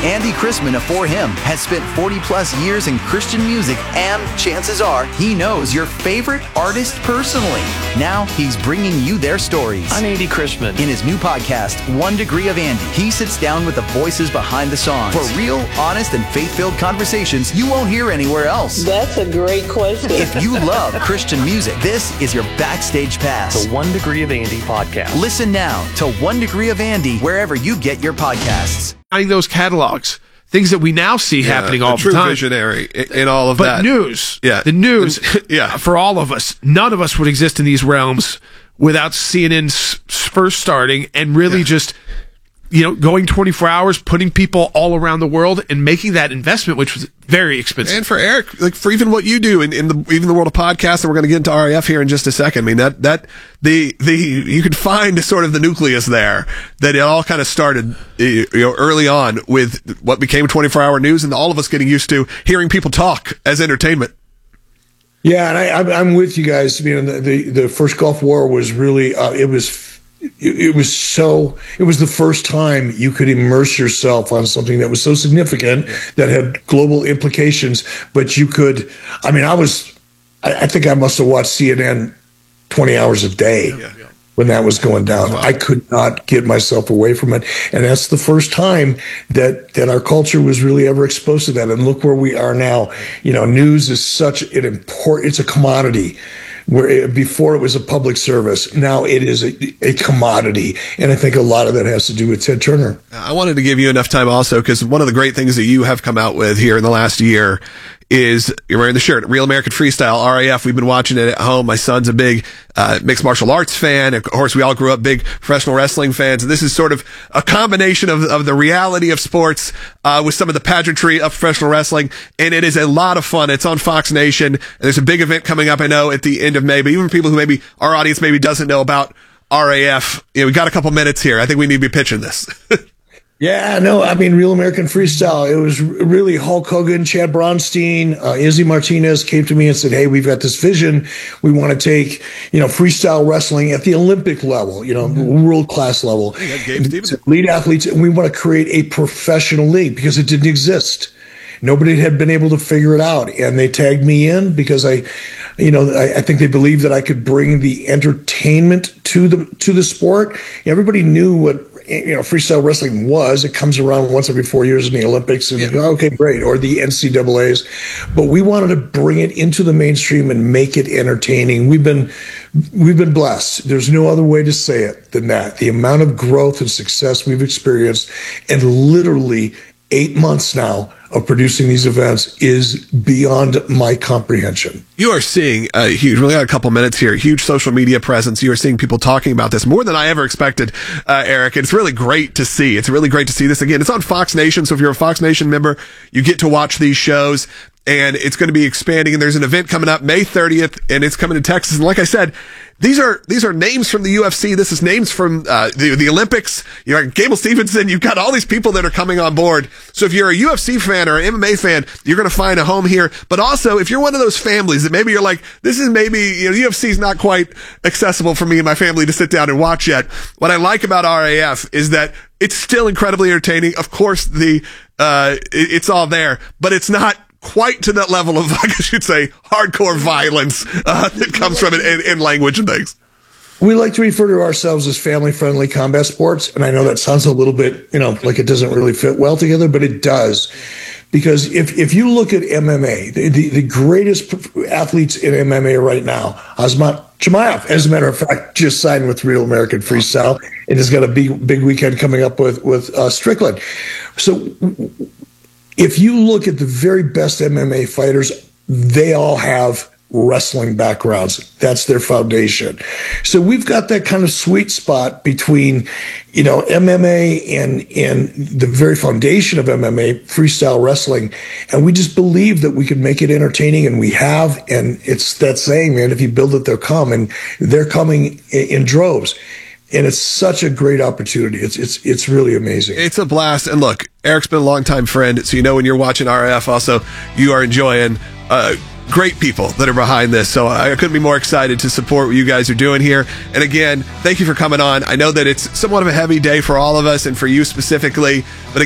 Andy Chrisman of For Him has spent 40-plus years in Christian music, and chances are he knows your favorite artist personally. Now he's bringing you their stories. I'm Andy Chrisman. In his new podcast, 1 Degree of Andy, he sits down with the voices behind the songs for real, honest, and faith-filled conversations you won't hear anywhere else. That's a great question. If you love Christian music, this is your backstage pass. The 1 Degree of Andy podcast. Listen now to 1 Degree of Andy wherever you get your podcasts. Those catalogs, things that we now see happening all the true time. Visionary in all of But that. news, Yeah. the news, Yeah. for all of us, none of us would exist in these realms without CNN's first starting and really just, going 24 hours, putting people all around the world and making that investment, which was very expensive. And for Eric, like for even what you do in even the world of podcasts, and we're going to get into RAF here in just a second. I mean, you could find sort of the nucleus there that it all kind of started, early on with what became 24-hour news, and all of us getting used to hearing people talk as entertainment. Yeah, and I'm with you guys. The first Gulf War was really it was the first time you could immerse yourself on something that was so significant that had global implications. But you could, I think I must have watched CNN 20 hours a day when that was going down. Wow. I could not get myself away from it. And that's the first time that our culture was really ever exposed to that. And look where we are now. News is such it's a commodity. Where before it was a public service, now it is a commodity. And I think a lot of that has to do with Ted Turner. I wanted to give you enough time also, because one of the great things that you have come out with here in the last year is you're wearing the shirt, Real American Freestyle, RAF. We've been watching it at home. My son's a big mixed martial arts fan. Of course, we all grew up big professional wrestling fans. And this is sort of a combination of the reality of sports with some of the pageantry of professional wrestling. And it is a lot of fun. It's on Fox Nation. And there's a big event coming up, I know, at the end of May. But even people who maybe our audience maybe doesn't know about RAF, we got a couple minutes here. I think we need to be pitching this. Yeah, no, Real American Freestyle. It was really Hulk Hogan, Chad Bronstein, Izzy Martinez came to me and said, "Hey, we've got this vision. We want to take, freestyle wrestling at the Olympic level, world class level, lead athletes, and we want to create a professional league because it didn't exist. Nobody had been able to figure it out, and they tagged me in because I think they believed that I could bring the entertainment to the sport. Everybody knew what freestyle wrestling was. It comes around once every 4 years in the Olympics, and okay, great, or the NCAAs. But we wanted to bring it into the mainstream and make it entertaining. We've been blessed. There's no other way to say it than that. The amount of growth and success we've experienced, and literally 8 months now of producing these events, is beyond my comprehension. You are seeing a huge, we only got a couple minutes here, huge social media presence. You are seeing people talking about this more than I ever expected, Eric. It's really great to see. It's really great to see this again. It's on Fox Nation. So if you're a Fox Nation member, you get to watch these shows, and it's going to be expanding. And there's an event coming up May 30th, and it's coming to Texas. And like I said, these are names from the UFC. This is names from the Olympics. You know, Gable Stevenson. You've got all these people that are coming on board. So if you're a UFC fan or an MMA fan, you're going to find a home here. But also, if you're one of those families that maybe you're like, this is maybe, UFC is not quite accessible for me and my family to sit down and watch yet. What I like about RAF is that it's still incredibly entertaining. Of course, it's all there, but it's not quite to that level of, I guess you'd say, hardcore violence that comes from it in language and things. We like to refer to ourselves as family-friendly combat sports, and I know that sounds a little bit, like it doesn't really fit well together, but it does. Because if you look at MMA, the greatest athletes in MMA right now, Khamzat Chimaev, as a matter of fact, just signed with Real American Freestyle and has got a big weekend coming up with Strickland. So if you look at the very best MMA fighters, they all have wrestling backgrounds. That's their foundation. So we've got that kind of sweet spot between, MMA and the very foundation of MMA, freestyle wrestling. And we just believe that we can make it entertaining, and we have. And it's that saying, man, if you build it, they'll come, and they're coming in droves. And it's such a great opportunity. It's really amazing. It's a blast. And look, Eric's been a longtime friend, so when you're watching RAF also, you are enjoying great people that are behind this. So I couldn't be more excited to support what you guys are doing here. And again, thank you for coming on. I know that it's somewhat of a heavy day for all of us and for you specifically, but